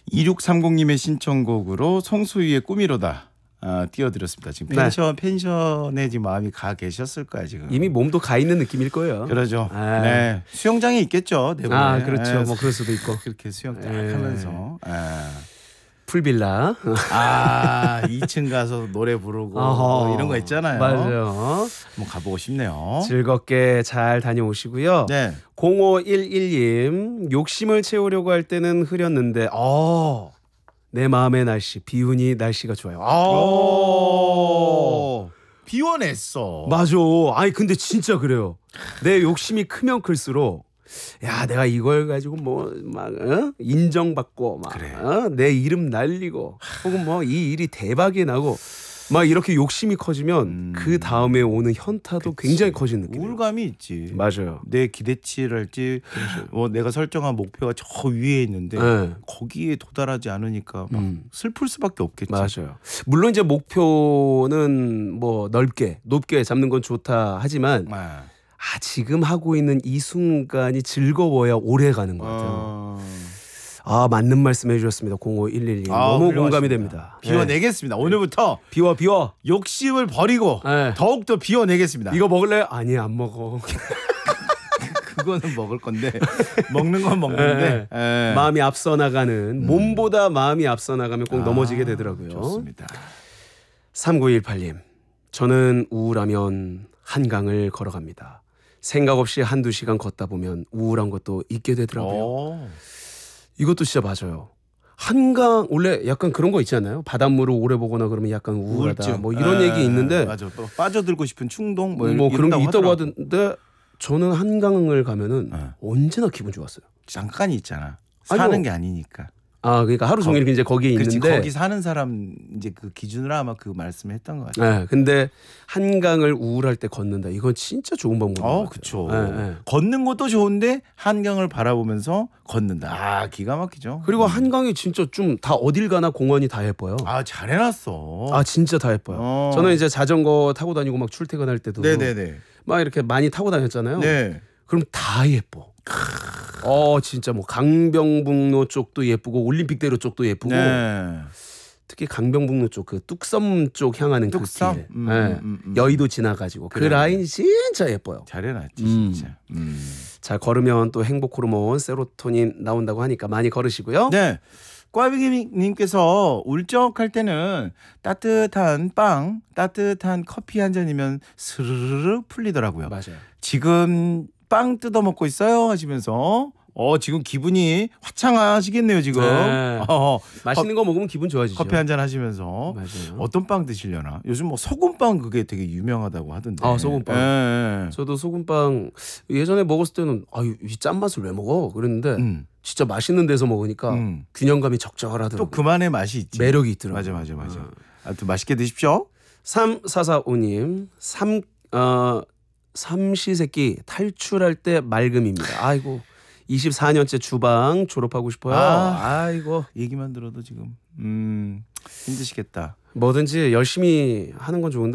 2630님의 신청곡으로 송수희의 꿈이로다 띄워드렸습니다. 지금 펜션에 지금 마음이 가 계셨을 거야 지금. 이미 몸도 가 있는 느낌일 거예요. 그러죠. 네. 수영장에 있겠죠. 대부분. 그렇죠. 뭐 그럴 수도 있고. 그렇게 수영 딱 하면서. 풀빌라. 2층 가서 노래 부르고 뭐 이런 거 있잖아요. 맞아요. 한번 가보고 싶네요. 즐겁게 잘 다녀오시고요. 네. 0511님 욕심을 채우려고 할 때는 흐렸는데 내 마음의 날씨 비운이 날씨가 좋아요. 비워냈어. 맞아. 아니 근데 진짜 그래요. 내 욕심이 크면 클수록 야 내가 이걸 가지고 뭐 막 인정받고 막 그래. 내 이름 날리고 혹은 뭐 이 일이 대박이 나고 막 이렇게 욕심이 커지면 그 다음에 오는 현타도 굉장히 커진 느낌. 우울감이 있지. 맞아요. 내 기대치랄지 뭐 내가 설정한 목표가 저 위에 있는데 거기에 도달하지 않으니까 막 슬플 수밖에 없겠지. 맞아요. 물론 이제 목표는 뭐 높게 잡는 건 좋다 하지만 지금 하고 있는 이 순간이 즐거워야 오래 가는 것 같아요. 맞는 말씀 해주셨습니다. 0511님 너무 공감이 됩니다. 비워내겠습니다. 오늘부터 비워 욕심을 버리고 더욱더 비워내겠습니다. 이거 먹을래요? 아니 안 먹어. 그거는 먹을 건데 먹는 건 먹는데 마음이 앞서 나가는 몸보다 마음이 앞서 나가면 꼭 넘어지게 되더라고요. 좋습니다. 3918님 저는 우울하면 한강을 걸어갑니다. 생각 없이 한두 시간 걷다 보면 우울한 것도 잊게 되더라고요. 이것도 진짜 맞아요. 한강 원래 약간 그런 거 있지 않나요? 바닷물을 오래 보거나 그러면 약간 우울하다. 우울증. 뭐 이런 얘기 있는데 맞아. 빠져들고 싶은 충동 뭐 그런 게 있다고 하던데 저는 한강을 가면은 언제나 기분 좋았어요. 잠깐 있잖아. 사는 게 아니니까. 그러니까 하루 종일 이제 거기에 그렇지, 있는데 거기 사는 사람 이제 그 기준으로 아마 그 말씀을 했던 것 같아요. 네, 근데 한강을 우울할 때 걷는다. 이건 진짜 좋은 방법인 것 같아요. 그렇죠. 네. 걷는 것도 좋은데 한강을 바라보면서 걷는다. 기가 막히죠. 그리고 한강이 진짜 좀 다 어딜 가나 공원이 다 예뻐요. 잘 해놨어. 진짜 다 예뻐요. 저는 이제 자전거 타고 다니고 막 출퇴근할 때도 막 이렇게 많이 타고 다녔잖아요. 네. 그럼 다 예뻐. 진짜 뭐 강병북로 쪽도 예쁘고 올림픽대로 쪽도 예쁘고 특히 강병북로 쪽 그 뚝섬 쪽 향하는 그 길, 여의도 지나가지고 그 라인이 진짜 예뻐요. 잘해놨지 진짜. 잘 걸으면 또 행복 호르몬 세로토닌 나온다고 하니까 많이 걸으시고요. 네. 꽈배기님께서 울적할 때는 따뜻한 빵, 따뜻한 커피 한 잔이면 스르르 풀리더라고요. 맞아요. 지금 빵 뜯어 먹고 있어요 하시면서 지금 기분이 화창하시겠네요 지금. 네. 맛있는 거 먹으면 기분 좋아지죠. 커피 한 잔 하시면서. 맞아요. 어떤 빵 드시려나? 요즘 뭐 소금빵 그게 되게 유명하다고 하던데. 소금빵. 저도 소금빵 예전에 먹었을 때는 이 짠맛을 왜 먹어? 그랬는데 진짜 맛있는 데서 먹으니까 균형감이 적절하더라고요. 또 그만의 맛이 있지. 매력이 있더라고요. 맞아. 아무튼 맛있게 드십시오. 3445님 삼시세끼 탈출할 때 맑음입니다. 아이고 24년째 주방 졸업하고 싶어요. 아이고 얘기만 들어도 지금 힘드시겠다. 뭐든지 열심히 하는 건 좋은데